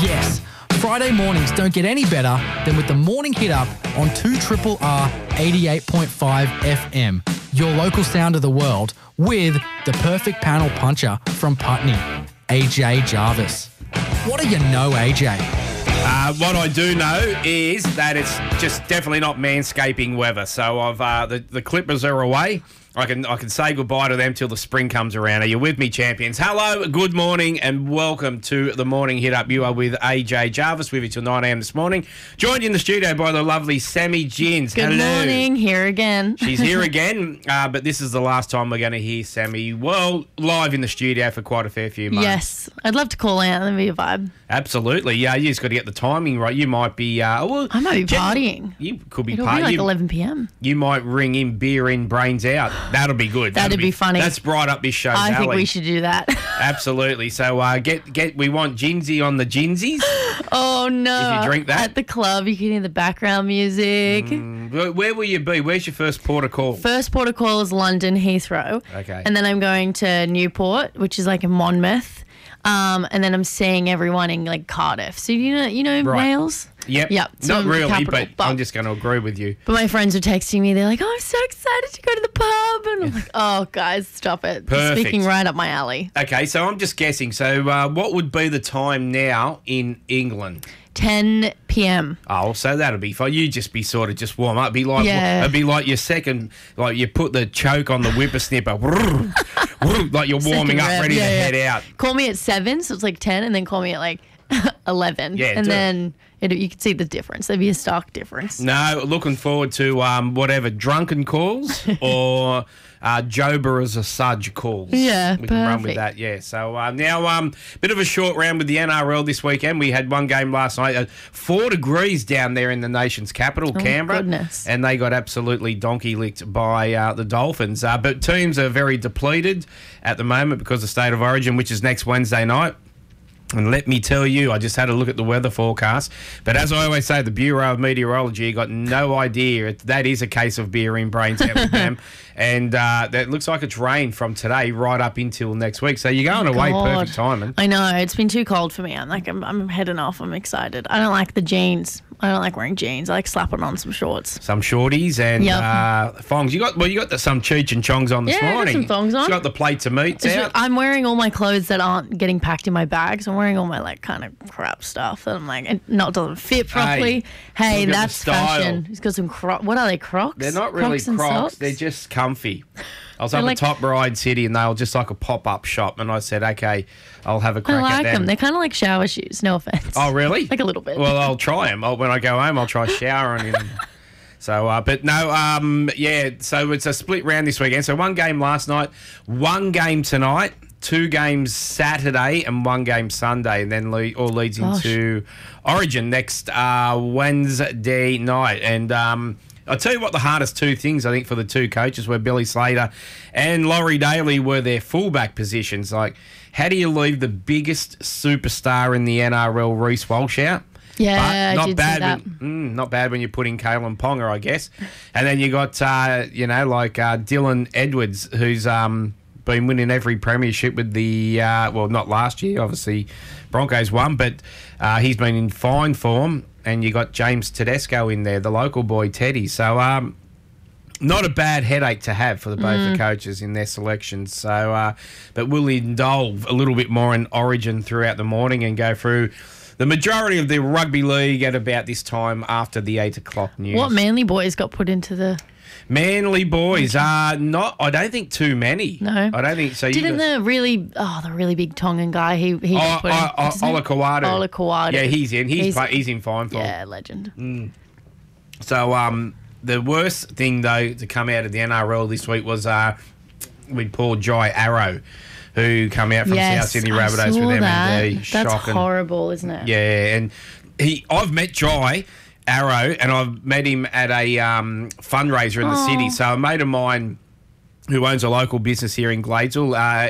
Yes, Friday mornings don't get any better than with the Morning Hit Up on 2RRR 88.5 FM, your local sound of the world, with the perfect panel puncher from Putney, AJ Jarvis. What do you know, AJ? What I do know is that it's just definitely not manscaping weather. So I've the Clippers are away. I can say goodbye to them till the spring comes around. Are you with me, champions? Hello, good morning, and welcome to the Morning Hit Up. You are with AJ Jarvis, with you till 9 a.m. this morning. Joined in the studio by the lovely Sammy Gins. Good Hello. morning, here again. She's here again, but this is the last time we're going to hear Sammy, well, live in the studio for quite a fair few months. Yes, I'd love to call out. That'd be a vibe. Absolutely. Yeah, you just got to get the timing right. You might be... well, I might be partying. You could be It'll partying. be like 11 p.m. You might ring in beer in, brains out. That'll be good. That'd be funny. That's right up this show's I think alley. we should do that. Absolutely. So we want Ginsy on the Ginsies. Oh, no. If you drink that. At the club, you can hear the background music. Where will you be? Where's your first port of call? First port of call is London, Heathrow. Okay. And then I'm going to Newport, which is like in Monmouth. And then I'm seeing everyone in like Cardiff. So you know Right. Wales? Yep. Yep. So Not really, capital, but I'm just going to agree with you. But my friends are texting me. They're like, "Oh, I'm so excited to go to the pub," and I'm like, "Oh, guys, stop it!" Perfect. Speaking right up my alley. Okay, so I'm just guessing. So what would be the time now in England? 10 p.m. Oh, so that'll be fine. You just be sort of just warm up. It'd be like your second, like you put the choke on the whippersnipper, like you're warming up, Second rev, ready to yeah. head out. Call me at 7, so it's like 10, and then call me at like 11. Yeah, and do it. then you can see the difference. There'd be a stark difference. No, looking forward to whatever drunken calls or Joba as a Sudge calls. Yeah, we can run with perfect. that. Yeah. So now, bit of a short round with the NRL this weekend. We had one game last night. 4 degrees down there in the nation's capital, Canberra, goodness. and they got absolutely donkey licked by the Dolphins. But teams are very depleted at the moment because of State of Origin, which is next Wednesday night. And let me tell you, I just had a look at the weather forecast. But as I always say, the Bureau of Meteorology got no idea. That is a case of beer in, brains out with them. And that looks like it's rain from today right up until next week. So you're going away, God. perfect timing. I know. It's been too cold for me. I'm heading off. I'm excited. I don't like the jeans. I don't like wearing jeans. I like slapping on some shorts. Some shorties and Yep. thongs. You got some Cheech and Chongs on this Yeah, I got morning. some thongs on. You got the plates of meats It's out. just- I'm wearing all my clothes that aren't getting packed in my bags. I'm wearing all my like kind of crap stuff that I'm like, it doesn't fit properly. Hey, look at the that's style. fashion. He's got some what are they, Crocs? They're not really and Crocs. socks? They're just comfy. I was They're up like- at Top Ride City and they were just like a pop-up shop. And I said, okay, I'll have a I crack like at them. them. They're kind of like shower shoes. No offense. Oh, really? Like a little bit. Well, I'll try them. When I go home, I'll try showering in them. So, but no, yeah, so it's a split round this weekend. So 1 game last night, 1 game tonight, 2 games Saturday and 1 game Sunday, and then all leads into Origin next Wednesday night. And I'll tell you what the hardest 2 things, I think, for the 2 coaches were Billy Slater and Laurie Daly were their fullback positions. Like, how do you leave the biggest superstar in the NRL, Reece Walsh, out? Yeah, But I did see that. not bad when you put in Kalen Ponga, I guess. And then you got, Dylan Edwards, who's been winning every premiership with the, not last year, obviously Broncos won, but he's been in fine form. And you got James Tedesco in there, the local boy Teddy. So not a bad headache to have for both the coaches in their selections. So, but we'll indulge a little bit more in Origin throughout the morning and go through the majority of the rugby league at about this time after the 8 o'clock news. What Manly boys got put into the... Manly boys are not. I don't think too many. No. I don't think so. Didn't the really big Tongan guy, he got put in... what's his name? Ola Kawadu. Ola Kawadu. Yeah, he's in. He's in fine form. Yeah, legend. So the worst thing though to come out of the NRL this week was with poor Jai Arrow, who come out from South Sydney Rabbitohs with MND. That's Shocking. horrible, isn't it? Yeah, and I've met Jai Arrow, and I've met him at a fundraiser in the city. So a mate of mine who owns a local business here in Gladesville,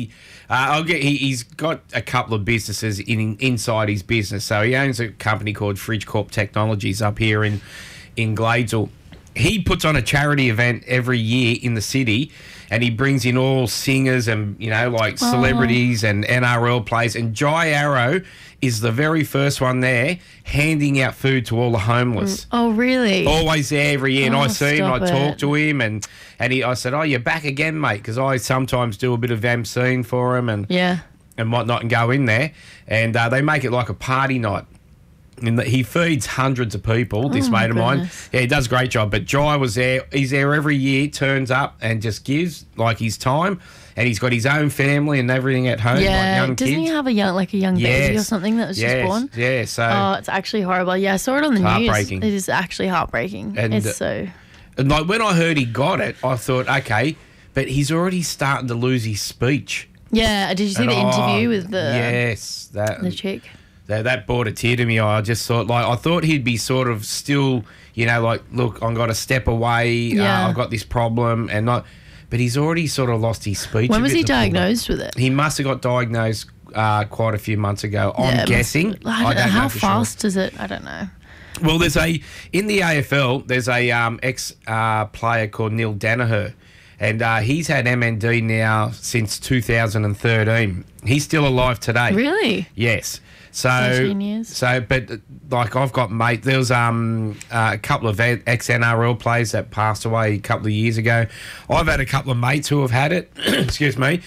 he's got a couple of businesses inside his business. So he owns a company called Fridge Corp Technologies up here in Gladesville. He puts on a charity event every year in the city, and he brings in all singers and, like celebrities and NRL players. And Jai Arrow is the very first one there handing out food to all the homeless. Oh, really? Always there every year. And I Oh, see him, I stop talk it. to him, and I said, oh, you're back again, mate, because I sometimes do a bit of emceeing for him and whatnot and go in there. And they make it like a party night. And he feeds hundreds of people, this mate of mine. goodness. Yeah, he does a great job. But Jai was there. He's there every year, turns up and just gives, like, his time. And he's got his own family and everything at home, like young doesn't kids. he have a young baby or something that was just born? Yeah, so... Oh, it's actually horrible. Yeah, I saw it on the news. Heartbreaking. It is actually heartbreaking. And, It's so... And like when I heard he got it, I thought, okay, but he's already starting to lose his speech. Yeah, did you see And, the interview with the the chick? That brought a tear to me. I just thought, I thought he'd be sort of still, like, look, I've got to step away. Yeah. I've got this problem, and not. But he's already sort of lost his speech. When a was bit, he the poor guy. diagnosed with it? He must have got diagnosed quite a few months ago. I'm guessing. I don't know. How know for sure. fast is it? I don't know. Well, in the AFL, there's a ex player called Neil Danaher, and he's had MND now since 2013. He's still alive today. Really? Yes. So, 13 years. But like I've got there was a couple of ex NRL players that passed away a couple of years ago. I've had a couple of mates who have had it. Excuse me,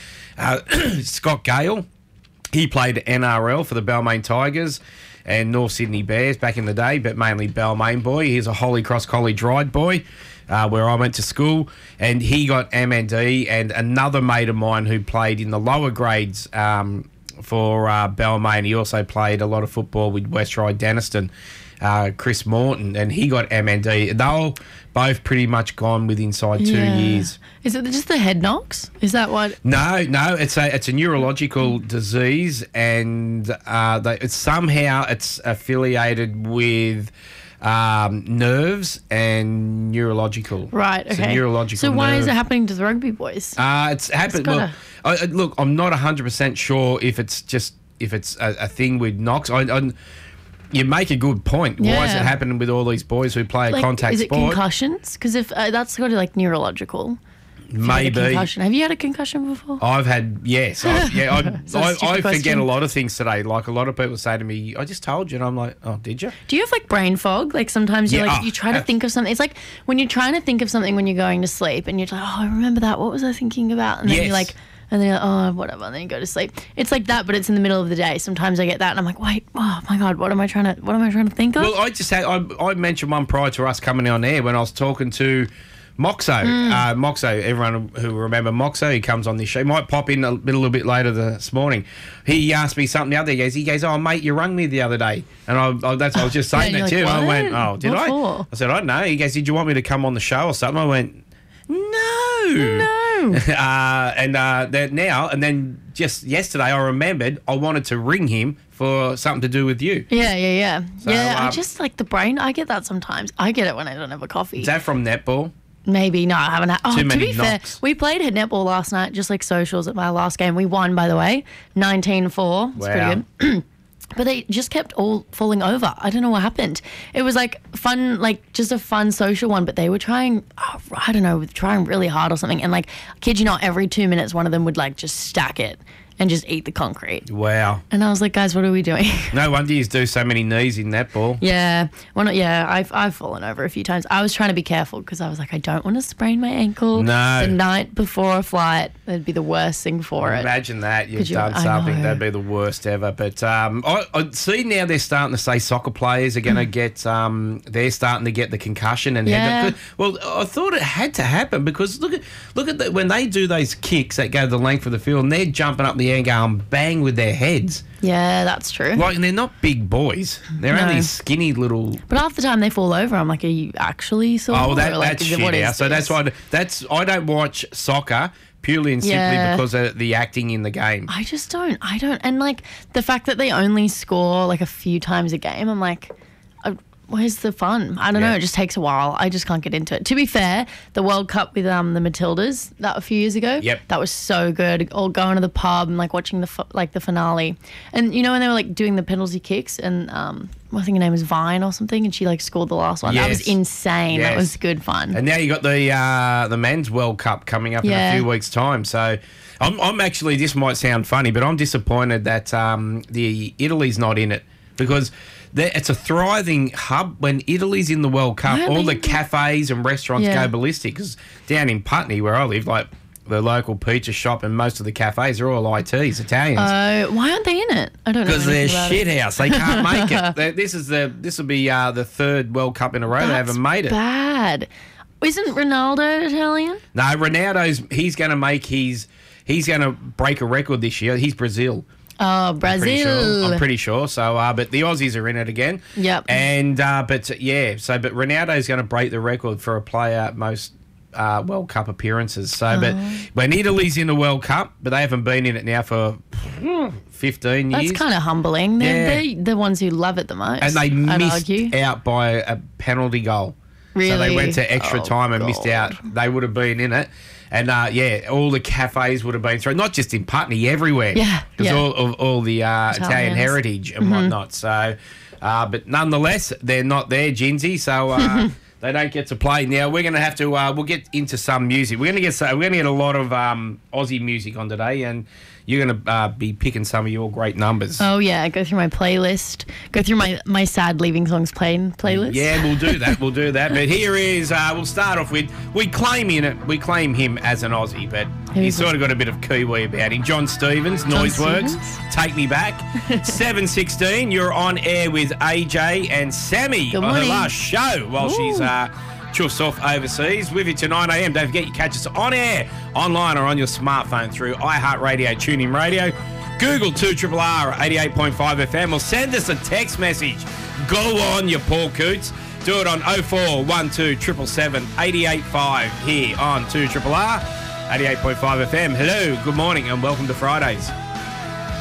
Scott Gale. He played NRL for the Balmain Tigers and North Sydney Bears back in the day, but mainly Balmain boy. He's a Holy Cross College Ride boy, where I went to school, and he got MND. And another mate of mine who played in the lower grades for Balmain. He also played a lot of football with West Ryde Denniston, Chris Morton, and he got MND. They were both pretty much gone within inside 2 years. Is it just the head knocks? Is that what? No, it's a neurological disease, and it's affiliated with nerves and neurological. Right. Okay. It's a neurological. So why is nerve. it happening to the rugby boys? It's happened. Look, I'm not 100% sure if it's a thing with knocks. You make a good point. Why is it Yeah. happening with all these boys who play a contact is it sport? concussions? Because if that's sort of like neurological. If you had a Maybe. concussion. Have you had a concussion before? I've had, yes. I stupid forget question? a lot of things today. Like, a lot of people say to me, I just told you. And I'm like, oh, did you? Do you have like brain fog? Like sometimes you're Yeah, like you try to think of something. It's like when you're trying to think of something when you're going to sleep, and you're like, oh, I remember that. What was I thinking about? And then Yes. you're like, and then you're like, oh, whatever. And then you go to sleep. It's like that, but it's in the middle of the day. Sometimes I get that, and I'm like, wait, oh my god, what am I trying to think of? Well, I just had, I mentioned one prior to us coming on air when I was talking to Moxo. Moxo, everyone who remember Moxo, he comes on this show. He might pop in a little bit later this morning. He asked me something the other day. He goes, oh, mate, you rung me the other day. And I was just saying Yeah, that you're too. like, I went, what? oh, did What I? for? I said, I don't know. He goes, did you want me to come on the show or something? I went, no. And then just yesterday I remembered I wanted to ring him for something to do with you. Yeah. I um, just like the brain. I get that sometimes. I get it when I don't have a coffee. Is that from netball? Maybe. No, I haven't had. Oh, Too to many be fair, knocks. we played head netball last night, just like socials at my last game. We won, by the way, 19-4. It's Wow. pretty good. But they just kept all falling over. I don't know what happened. It was like fun, like just a fun social one, but they were trying, trying really hard or something. And like, kid you not, every 2 minutes, one of them would like just stack it and just eat the concrete. Wow. And I was like, guys, what are we doing? No wonder you do so many knees in netball. Yeah. I've fallen over a few times. I was trying to be careful because I was like, I don't want to sprain my ankle. No. The night before a flight, that'd be the worst thing for it. Imagine that. You've Could you- done I something. know. That'd be the worst ever. But I see now they're starting to say soccer players are going to get, they're starting to get the concussion. And Yeah. well, I thought it had to happen because look at when they do those kicks that go the length of the field and they're jumping up the air going bang with their heads. Yeah, that's true. Like, and they're not big boys. They're No. only skinny little... But half the time they fall over. I'm like, are you actually sore? Oh, Or, like, that's what shit is out. So this? I don't watch soccer purely and simply Yeah. because of the acting in the game. I just don't. And like the fact that they only score like a few times a game, I'm like, where's the fun? I don't know. It just takes a while. I just can't get into it. To be fair, the World Cup with the Matildas that a few years ago. Yep. That was so good. All going to the pub and like watching the finale. And you know when they were like doing the penalty kicks and I think her name was Vine or something, and she like scored the last one. Yes. That was insane. Yes. That was good fun. And now you got the men's World Cup coming up in a few weeks' time. So I'm actually, this might sound funny, but I'm disappointed that the Italy's not in it, because it's a thriving hub. When Italy's in the World Cup, all the cafes and restaurants go ballistic. Because down in Putney, where I live, like the local pizza shop and most of the cafes are all ITs, Italians. Why aren't they in it? I don't know. Because they're shithouse. They can't make it. This will be the third World Cup in a row they haven't made it. Bad. Isn't Ronaldo Italian? No, Ronaldo's. He's going to break a record this year. He's Brazil. Oh, Brazil. I'm pretty sure. So, but the Aussies are in it again. Yep. And but Ronaldo's going to break the record for a player most World Cup appearances. So, but when Italy's in the World Cup, but they haven't been in it now for 15 years. That's kind of humbling. They're the ones who love it the most. And they missed out by a penalty goal. Really? So they went to extra time and missed out. They would have been in it. And, all the cafes would have been through, not just in Putney, everywhere. Yeah. Because all the Italian heritage and whatnot. So, but nonetheless, they're not there, Ginzy. So they don't get to play. Now, we're going to have to, we'll get into some music. We're going to get a lot of Aussie music on today. And you're going to be picking some of your great numbers. Oh, yeah. Go through my playlist. Go through my sad leaving songs playlist. Yeah, we'll do that. But here is, we'll start off with, we claim him as an Aussie, but he's sort of got a bit of Kiwi about him. John Stevens, Noiseworks, Take Me Back. 7:16, you're on air with AJ and Sammy on her last show while she's chuffs off overseas. With you to 9 a.m. Don't forget you catch us on air, online or on your smartphone through iHeartRadio, TuneIn Radio, Google 2RRR 88.5 FM, or send us a text message. Go on, you Paul Coots. Do it on 0412 777 885 here on 2RRR 88.5 FM. Hello, good morning and welcome to Fridays.